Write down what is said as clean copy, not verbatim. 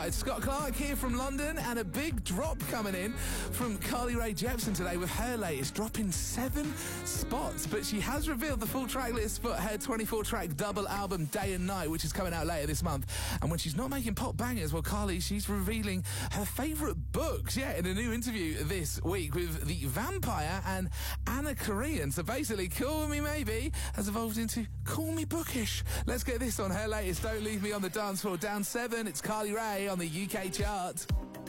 It's Scott Clark here from London, and a big drop coming in from Carly Rae Jepsen today with her latest, dropping 7 spots. But she has revealed the full track list for her 24-track double album Day and Night, which is coming out later this month. And when she's not making pop bangers, well, Carly, she's revealing her favourite books, in a new interview this week with The Vampire and Anna Korean. So basically, Call Me Maybe has evolved into Call Me Bookish. Let's get this on her latest Don't Leave Me on the Dance Floor. Down 7, it's Carly Rae on the UK chart.